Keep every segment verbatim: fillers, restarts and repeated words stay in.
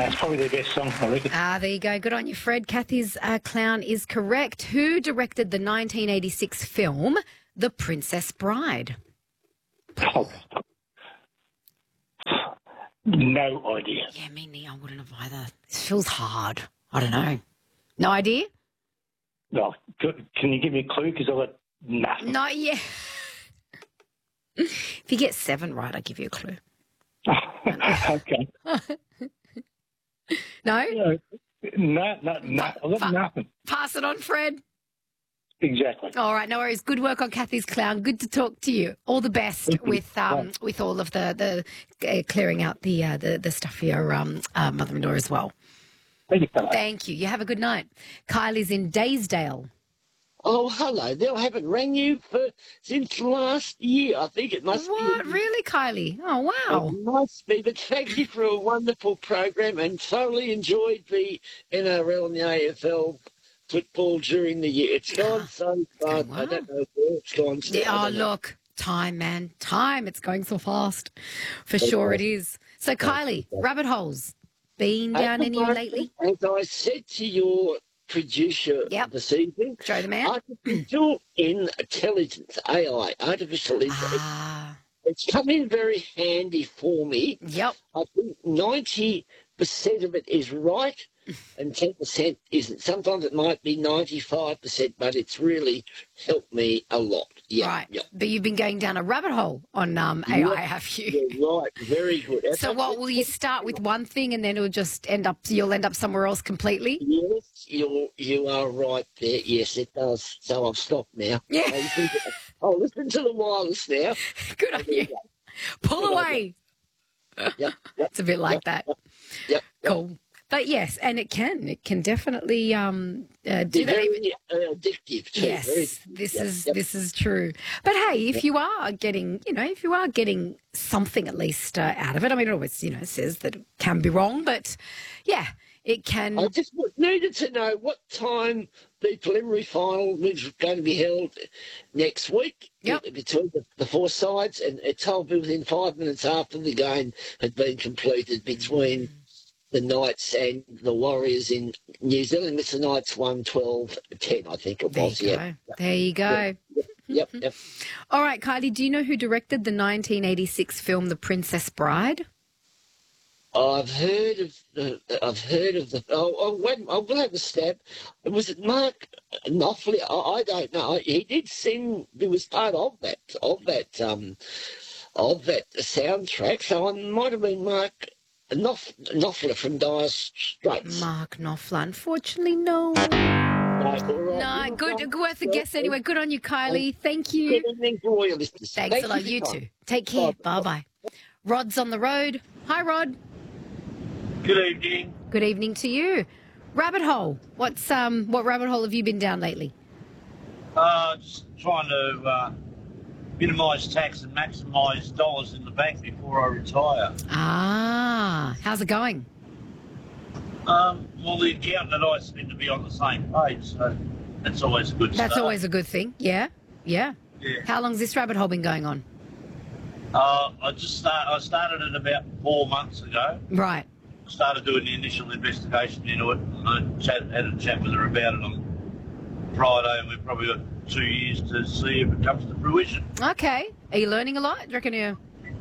it's probably their best song, I reckon. Ah, there you go. Good on you, Fred. Kathy's uh, clown is correct. Who directed the nineteen eighty-six film The Princess Bride? Oh. No idea. Yeah, me neither. I wouldn't have either. This feels hard. I don't know. No idea? No, can you give me a clue? Because I've got nothing. Not yet. If you get seven right, I'll give you a clue. Okay. No? No, no, no, no. I've got Pa- nothing. Pass it on, Fred. Exactly. All right, no worries. Good work on Kathy's clown. Good to talk to you. All the best with um with all of the the uh, clearing out the uh, the the stuff for your um uh, mother-in-law as well. Thank you, fella. Thank you. You have a good night. Kylie's in Daysdale. Oh, hello there. I haven't rang you for since last year. I think it must What? be. Really, Kylie? Oh, wow. It must be. But thank you for a wonderful program and thoroughly enjoyed the N R L and the A F L football during the year. It's gone so far. Oh, wow. I don't know where it's gone. So Yeah, oh, look. Time, man. Time. It's going so fast. For sure it is. So, Kylie, rabbit holes. Been down any lately? As I said to your producer Yep. this evening, Joe the man? artificial intelligence, A I, artificial intelligence, Ah. it's come in very handy for me. Yep. I think ninety percent of it is right and ten percent isn't. Sometimes it might be ninety-five percent, but it's really helped me a lot. Yeah, Right. yeah. But you've been going down a rabbit hole on um, A I, Yeah, have you? You're right, very good. So what, will you start with one thing and then it'll just end up, you'll end up somewhere else completely? Yes, you you are right there. Yes, it does. So I've stopped now. Yeah. I'll listen to, I'll listen to the wireless now. Good on you. Pull away. Yep, yep, It's a bit like that. yep, yep. Cool. But yes, and it can. It can definitely um, uh, do They're that. very Even, uh, addictive too. yes, Very, this yep, is yep. this is true. But hey, if you are getting, you know, if you are getting something at least uh, out of it, I mean, it always, you know, says that it can be wrong, but yeah, it can. I just needed to know what time the preliminary final was going to be held next week. Yep. Between the, the four sides, and it told me within five minutes after the game had been completed between the Knights and the Warriors in New Zealand. Mister Knights won twelve ten, I think it There was. you Yeah. go. There you go. Yep, yep. All right, Kylie, do you know who directed the nineteen eighty-six film The Princess Bride? I've heard of the. I've heard of the. Oh, oh wait, I will have a stab. Was it Mark Knopfler? I, I don't know. He did sing. He was part of that. Of that. Um. Of that soundtrack. So it might have been Mark Knopf, Knopfler from Dire Straits. Mark Knopfler. Unfortunately, no. No, all right. No, good, worth a guess anyway. Good on you, Kylie. Thank you. Good evening to all your listeners. Thanks Thank a lot. for You your time. too. Take care. Bye-bye. Rod's on the road. Hi, Rod. Good evening. Good evening to you. Rabbit hole. What's um? What rabbit hole have you been down lately? Uh, just trying to uh, minimise tax and maximise dollars in the bank before I retire. Ah, how's it going? Um, well, the accountant and I seem to be on the same page, so that's always a good That's start. always a good thing. Yeah, yeah. Yeah. How long's this rabbit hole been going on? Uh, I just start, I started it about four months ago. Right. Started doing the initial investigation into it. And I chat, had a chat with her about it on Friday, and we've probably got two years to see if it comes to fruition. Okay. Are you learning a lot? Do you reckon you?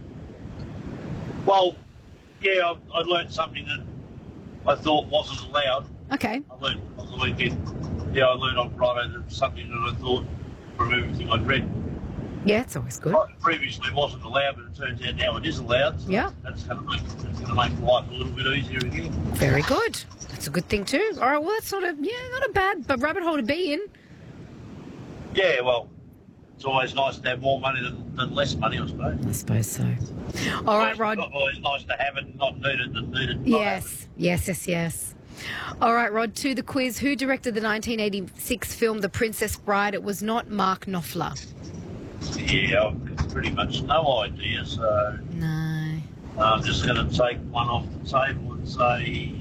Well, yeah, I, I learned something that I thought wasn't allowed. Okay. I learned on the weekend. Yeah, I learned on Friday that something that I thought from everything I'd read Yeah, it's always good. previously wasn't allowed, but it turns out now it is allowed. So Yeah. That's going to make that's going to make life a little bit easier again. Very good. That's a good thing too. All right. Well, that's not a yeah, not a bad but rabbit hole to be in. Yeah, well, it's always nice to have more money than, than less money, I suppose. I suppose so. All right, Rod. It's always nice to have it and not need it than need it. and not have Yes, yes, yes, yes. All right, Rod, to the quiz. Who directed the nineteen eighty-six film The Princess Bride? It was not Mark Knopfler. it. Yeah, I've got pretty much no idea, so No. I'm just going to take one off the table and say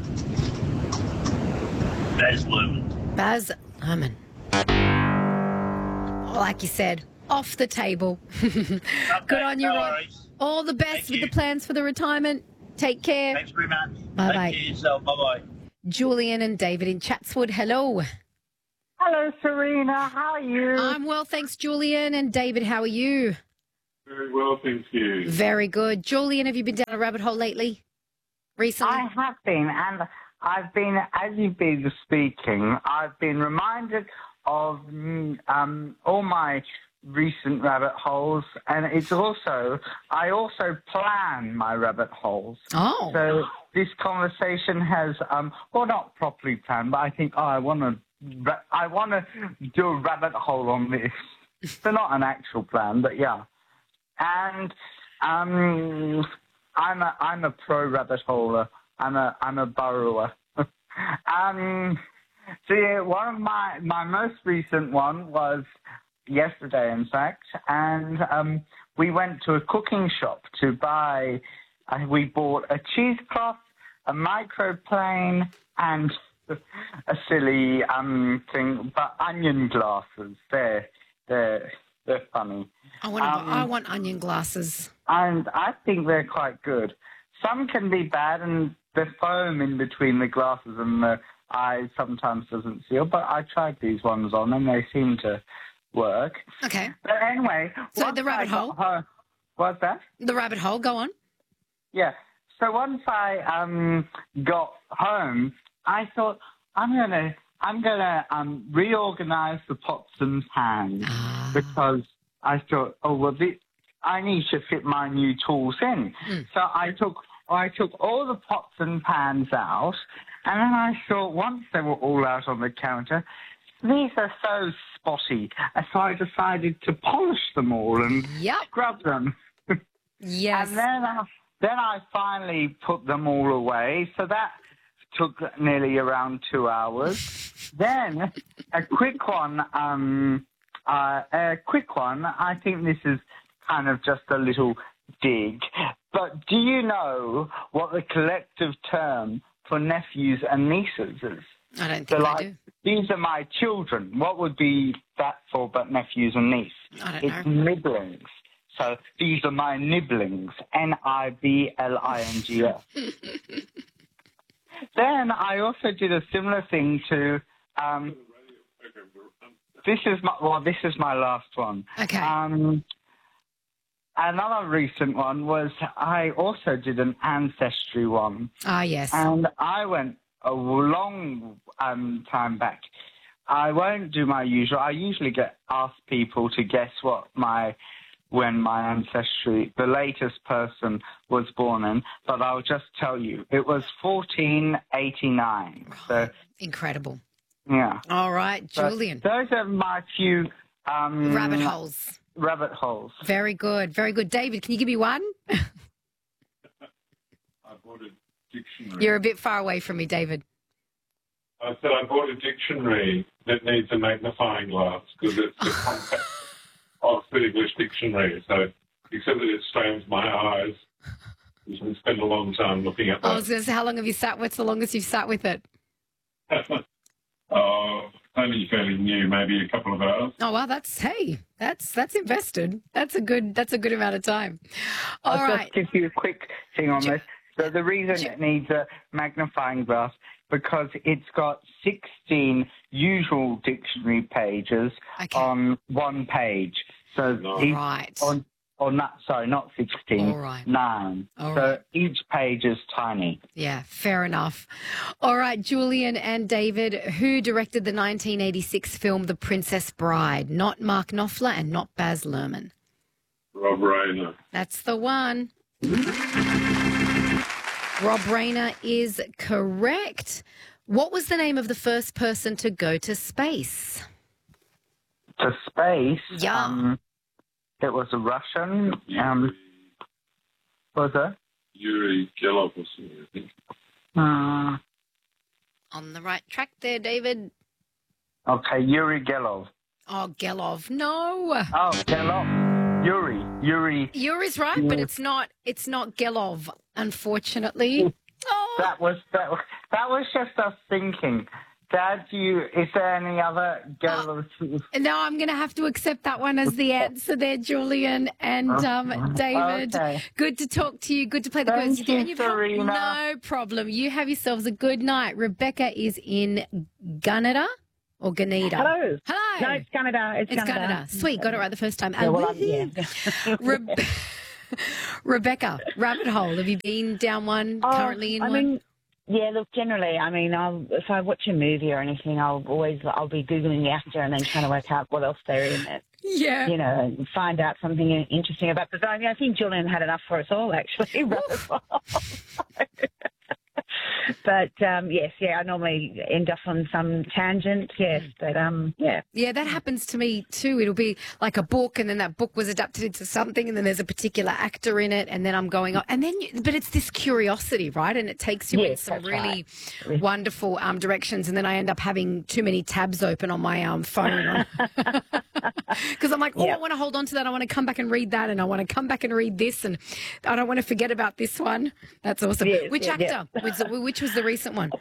Baz Luhrmann. Baz Luhrmann. Like you said, off the table. Good Okay, on you, no Rod. worries. All the best Thank with you. the plans for the retirement. Take care. Thanks very much. Bye Take care bye. of yourself. Bye-bye. Julian and David in Chatswood. Hello. Hello, Serena. How are you? I'm well, thanks, Julian. And David, how are you? Very well, thank you. Very good. Julian, have you been down a rabbit hole lately? Recently? I have been, and I've been, as you've been speaking, I've been reminded of mm, um, all my recent rabbit holes, and it's also, I also plan my rabbit holes. Oh. So this conversation has, um, well, not properly planned, but I think, oh, I want to, I want to do a rabbit hole on this. So not an actual plan, but yeah. And um, I'm a I'm a pro rabbit holer. I'm a I'm a burrower. um, so yeah, one of my my most recent one was yesterday, in fact, and um, we went to a cooking shop to buy. Uh, we bought a cheesecloth, a microplane, and a silly um thing, but onion glasses. They're they're they're funny. I want, to, Um, I want onion glasses. And I think they're quite good. Some can be bad, and the foam in between the glasses and the eye sometimes doesn't seal, but I tried these ones on, and they seem to work. Okay. But anyway... So once the rabbit I got hole? home- What's that? The rabbit hole, go on. Yeah. So once I um, got home, I thought, I'm going to I'm gonna, um, reorganize the pots and pans Ah. because I thought, oh, well, this, I need to fit my new tools in. Mm. So I took I took all the pots and pans out, and then I thought once they were all out on the counter, these are so spotty. So I decided to polish them all and Yep. scrub them. Yes. And then I, then I finally put them all away. So that took nearly around two hours. Then a quick one, um, uh, a quick one. I think this is kind of just a little dig. But do you know what the collective term for nephews and nieces is? I don't So think I like, do. these are my children. What would be that for but nephews and niece? I don't It's know. nibblings. So these are my nibblings. N I B L I N G S. Then I also did a similar thing to... Um, this is my well. This is my last one. Okay. Um, another recent one was I also did an ancestry one, Ah, yes. and I went a long um, time back. I won't do my usual. I usually get asked people to guess what my when my ancestry, the latest person was born in, but I'll just tell you, it was fourteen eighty-nine. So Incredible. yeah. All right, So Julian. those are my few um, Rabbit holes. rabbit holes. Very good. Very good. David, can you give me one? I bought a dictionary. You're a bit far away from me, David. I said I bought a dictionary that needs a magnifying glass because it's the compact Oxford English Dictionary. So, except that it strains my eyes, you can spend a long time looking at I was that. going to say, how long have you sat? What's the longest you've sat with it? Oh, only fairly new, maybe a couple of hours. Oh well, that's hey, that's that's invested. That's a good that's a good amount of time. All I'll right. just give you a quick thing on Ju- this. So the reason Ju- it needs a magnifying glass because it's got sixteen usual dictionary pages Okay. on one page. So Nice. each, Right. on or not sorry, not sixteen, All right. nine. All so right. each page is tiny. Yeah, fair enough. All right, Julian and David, who directed the nineteen eighty-six film The Princess Bride? Not Mark Knopfler and not Baz Luhrmann. Rob Rayner. That's the one. Rob Rayner is correct. What was the name of the first person to go to space? To space. Yeah. Um, it was a Russian. Um, was it? Yuri Gelov or something, I think. Uh, On the right track there, David. okay, Yuri Gelov. Oh, Gelov. No. Oh, Gelov. Yuri. Yuri. Yuri's right, but it's not it's not Gelov, unfortunately. Oh. That was that. Was, that was just us thinking Dad, do you, is there any other girl? No, I'm going to have to accept that one as the answer there, Julian and um, David. Okay. Good to talk to you. Good to play the Thank quiz with you. you, And you've helped- Serena. No problem. You have yourselves a good night. Rebecca is in Gunnedah or Gunnedah. Hello. Hello. No, it's Canada. It's, It's Canada. Gunnedah. Sweet. Got it right the first time. Yeah, And well, I'm, woohoo. yeah. Rebe- Rebecca, rabbit hole. Have you been down one? Oh, currently in I one? mean, yeah. Look, generally, I mean, I'll, if I watch a movie or anything, I'll always I'll be googling the actor and then trying to work out what else they're in it. Yeah. You know, and find out something interesting about. Because I, mean, I think Julian had enough for us all, actually. But um, yes, yeah, I normally end up on some tangent, yes, but um, yeah. Yeah, that happens to me too. It'll be like a book, and then that book was adapted into something, and then there's a particular actor in it, and then I'm going on, and then, you, but it's this curiosity, right? And it takes you in Yes, some that's really right. wonderful um, directions, and then I end up having too many tabs open on my um, phone because I'm like, oh, Yeah. I want to hold on to that. I want to come back and read that, and I want to come back and read this, and I don't want to forget about this one. That's awesome. Yes, Which yeah, actor? yeah. Was it- which was the recent one?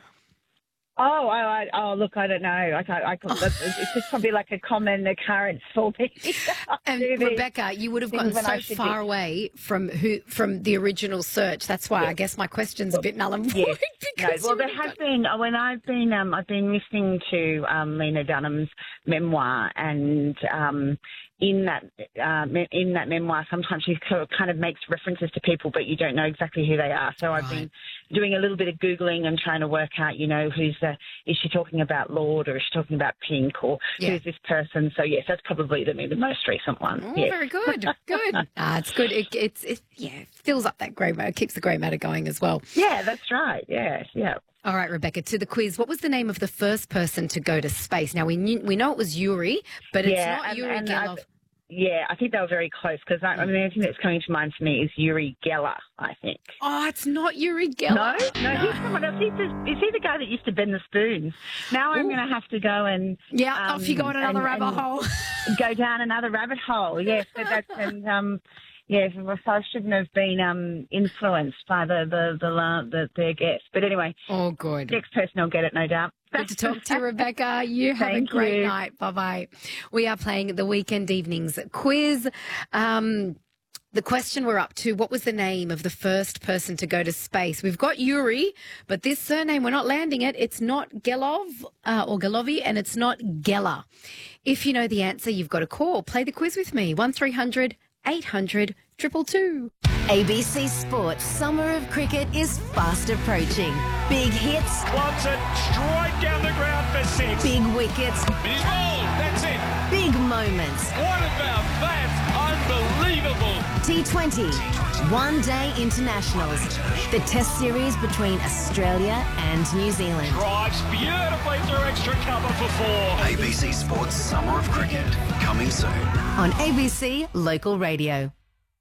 Oh, I, I, oh, look, I don't know. I, I, I, it's just probably like a common occurrence for me. And Do these Rebecca, you would have things gotten when I so should far be- away from who from the original search. That's why I guess my question's a bit null and void. Yes. No, because well, you there would have has got- been uh, when I've been um, I've been listening to um, Lena Dunham's memoir, and um, in that uh, me- in that memoir, sometimes she co- kind of makes references to people, but you don't know exactly who they are. So I've Right. been doing a little bit of googling and trying to work out, you know, who's the is she talking about Lord or is she talking about Pink or Yeah. who's this person? So yes, that's probably the, the most recent one. Oh, yes. very good, good. Ah, it's good. It, it's it, yeah, it fills up that grey matter, keeps the grey matter going as well. Yeah, that's right. Yes, yeah. All right, Rebecca, to the quiz. What was the name of the first person to go to space? Now we knew, we know it was Yuri, but it's Yeah, not and- Yuri and Gelov. I've- Yeah, I think they were very close because I, I mean, the only thing that's coming to mind for me is Yuri Geller, I think. Oh, it's not Yuri No, Gelov. no, he's someone else. He's the, is he the guy that used to bend the spoons? Now I'm Ooh. going to have to go and Yeah, um, off you go on another and- rabbit and hole. go down another rabbit hole. Yes, so that's and um, yes, so I shouldn't have been um influenced by the the the, la- the their guest. But anyway, Oh, good. next person will get it, no doubt. Good to talk to you, Rebecca. You have Thank a great you. night. Bye bye. We are playing the weekend evenings quiz. Um, the question we're up to: what was the name of the first person to go to space? We've got Yuri, but this surname we're not landing it. It's not Gelov uh, or Gelovi, and it's not Geller. If you know the answer, you've got to call. Play the quiz with me. One three hundred eight hundred two two two. A B C Sports Summer of Cricket is fast approaching. Big hits, Wants it straight down the ground for six. big wickets, He's bowled. That's it. big moments. What about that? Unbelievable. T twenty, One Day Internationals. The test series between Australia and New Zealand. Drives beautifully through extra cover for four. A B C Sports Summer of Cricket, coming soon. On A B C Local Radio.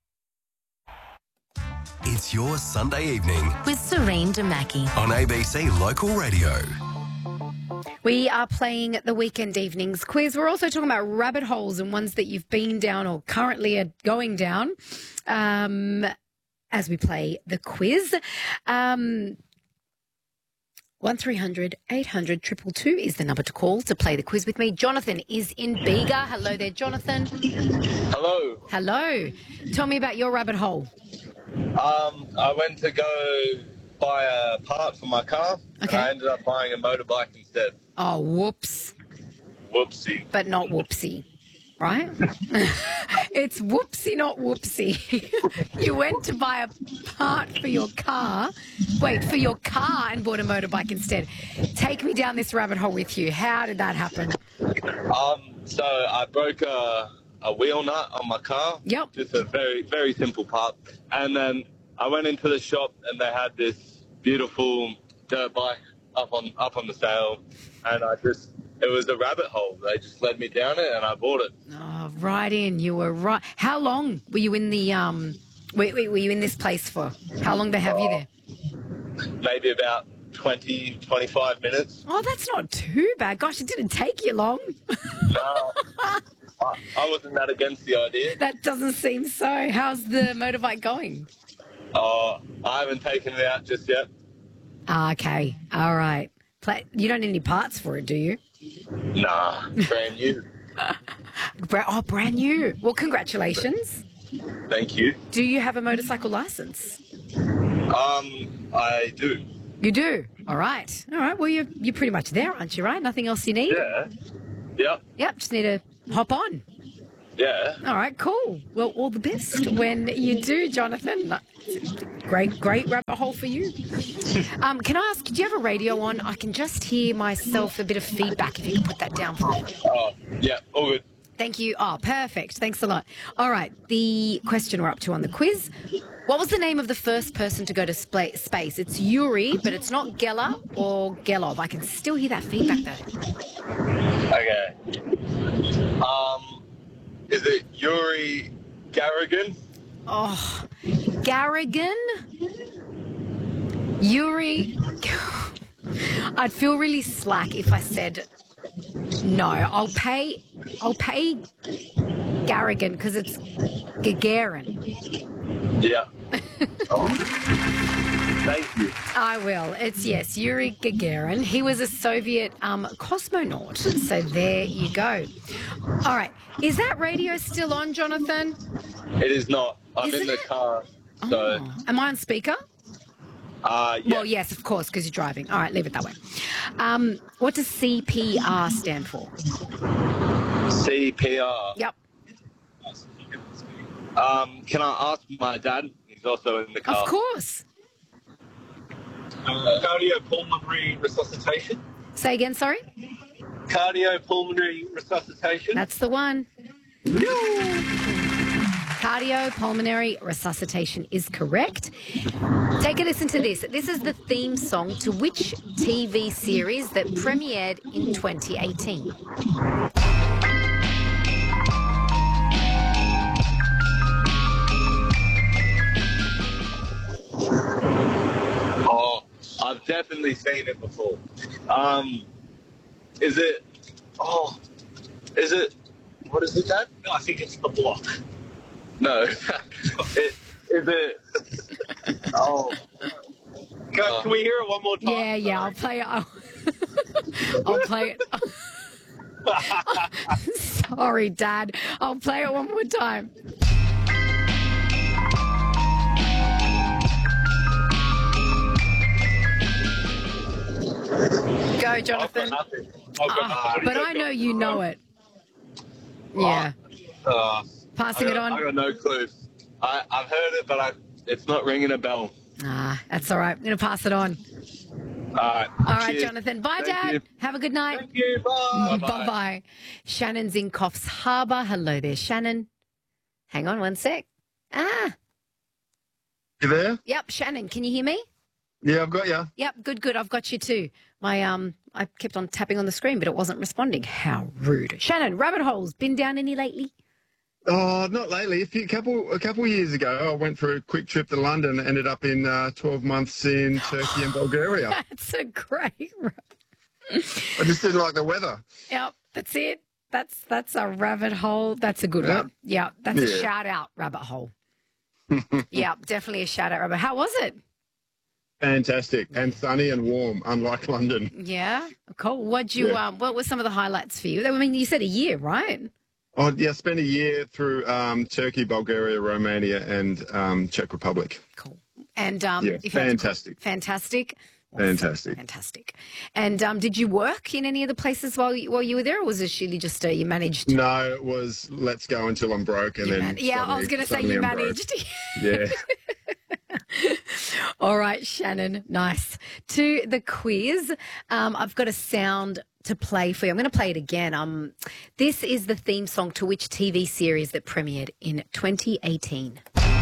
It's your Sunday evening With Serene Damaki. on A B C Local Radio. We are playing the weekend evenings quiz. We're also talking about rabbit holes and ones that you've been down or currently are going down um, as we play the quiz. Um, one three hundred eight hundred two two two is the number to call to play the quiz with me. Jonathan is in Bega. Hello there, Jonathan. Hello. Hello. Tell me about your rabbit hole. Um, I went to go buy a part for my car, Okay. and I ended up buying a motorbike instead. Oh, whoops. Whoopsie. But not whoopsie, right? It's whoopsie, not whoopsie. You went to buy a part for your car. Wait, for your car and bought a motorbike instead. Take me down this rabbit hole with you. How did that happen? Um, so I broke a, a wheel nut on my car. Yep. Just a very, very simple part. And then I went into the shop and they had this beautiful dirt bike up on up on the sale, and I just it was a rabbit hole. They just led me down it and I bought it. Oh, right in. You were right. How long were you in the um? Were, were you in this place for? How long they have you there? Maybe about twenty, twenty-five minutes. Oh, that's not too bad. Gosh, it didn't take you long. No, I, I wasn't that against the idea. That doesn't seem so. How's the motorbike going? Uh, I haven't taken it out just yet. Ah, okay. All right. Play, you don't need any parts for it, do you? Nah, brand new. Bra- oh, brand new. Well, congratulations. Thank you. Do you have a motorcycle license? Um, I do. You do? All right. All right. Well, you're, you're pretty much there, aren't you, right? Nothing else you need? Yeah. Yep. Yep. Just need to hop on. Yeah. All right. Cool. Well, all the best when you do, Jonathan. Great, great rabbit hole for you. Um, can I ask, do you have a radio on? I can just hear myself a bit of feedback if you can put that down for me. Oh, yeah. All good. Thank you. Oh, perfect. Thanks a lot. All right. The question we're up to on the quiz. What was the name of the first person to go to spa- space? It's Yuri, but it's not Geller or Gelov. I can still hear that feedback, though. Okay. Um, is it Yuri Gagarin? Oh, Garrigan? Yuri? I'd feel really slack if I said no. I'll pay, I'll pay Garrigan because it's Gagarin. Yeah. Oh. Thank you. I will. It's, yes, Yuri Gagarin. He was a Soviet um, cosmonaut. So there you go. All right. Is that radio still on, Jonathan? It is not. I'm Isn't in the it? car. So, Oh. Am I on speaker? uh, yeah. Well, yes, of course, because you're driving. All right, leave it that way. Um, what does C P R stand for? C P R. Yep. Um, can I ask my dad? He's also in the car. Of course. Uh, cardiopulmonary resuscitation. Say again, sorry? Cardiopulmonary resuscitation. That's the one. Cardiopulmonary resuscitation is correct. Take a listen to this. This is the theme song to which T V series that premiered in twenty eighteen? Oh, I've definitely seen it before. Um, is it? Oh, is it? What is it, Dad? No, I think it's The Block. No. it, is it? Oh. Can, can we hear it one more time? Yeah, yeah, I'll play it. I'll, I'll play it. Sorry, Dad. I'll play it one more time. Go, Jonathan. I've got nothing. I've got Ah, nothing. but I know you know it. Yeah. Uh, Passing I it got, on. I got no clue. I, I've heard it, but I, it's not ringing a bell. Ah, that's all right. I'm going to pass it on. All right. All right, Cheers. Jonathan. Bye, Thank Dad. you. Have a good night. Thank you. Bye. Bye-bye. Shannon's in Coffs Harbour. Hello there, Shannon. Hang on one sec. Ah, You there? yep, Shannon. Can you hear me? Yeah, I've got you. Yep, good, good. I've got you too. My um, I kept on tapping on the screen, but it wasn't responding. How rude. Shannon, rabbit holes. Been down any lately? Oh, not lately. A few couple a couple years ago, I went for a quick trip to London. Ended up in uh, twelve months in Turkey and Bulgaria. That's a great. I just didn't like the weather. Yep, that's it. That's that's a rabbit hole. That's a good Yeah. one. Yeah, that's a Yeah. shout out rabbit hole. Yeah, definitely a shout out rabbit. How was it? Fantastic and sunny and warm, unlike London. Yeah, cool. What'd you? Yeah. Um, what were some of the highlights for you? I mean, you said a year, right? Oh, yeah, spent a year through um, Turkey, Bulgaria, Romania, and um, Czech Republic. And um, Yeah, if you had to- fantastic. fantastic, Fantastic. fantastic. And um, did you work in any of the places while you, while you were there, or was it really just uh, you managed? No, it was let's go until I'm broke, and You then man- yeah, I was suddenly- going to say suddenly you I'm broke. managed. Yeah. All right, Shannon. Nice. To the quiz, um, I've got a sound to play for you. I'm going to play it again. Um, this is the theme song to which T V series that premiered in twenty eighteen?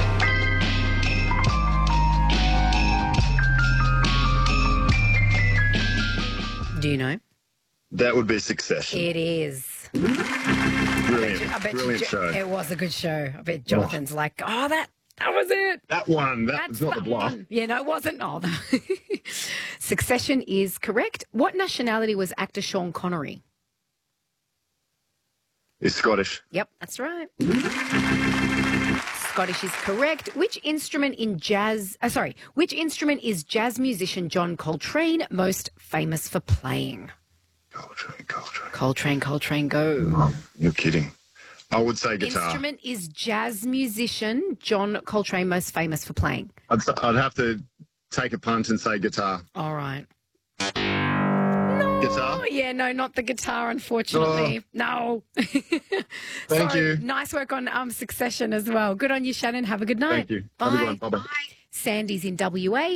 Do you know? That would be Succession. It is. Brilliant. I bet you, Brilliant Jo- show. it was a good show. I bet Jonathan's like, oh, that that was it. That one. That That's was not the block. one. Yeah, no, it wasn't. Oh, the- Succession is correct. What nationality was actor Sean Connery? Is Scottish. Yep, that's right. Scottish is correct. Which instrument in jazz, uh, sorry, which instrument is jazz musician John Coltrane most famous for playing? Coltrane, Coltrane. Coltrane, Coltrane, go. Oh, you're kidding. I would say guitar. Instrument is jazz musician John Coltrane most famous for playing? I'd, I'd have to take a punt and say guitar. All right. Guitar? Oh, yeah, no, not the guitar, unfortunately. Oh. No. Thank Sorry. you. Nice work on um, Succession as well. Good on you, Shannon. Have a good night. Thank you. Bye. Have a good one. Bye-bye. Sandy's in W A.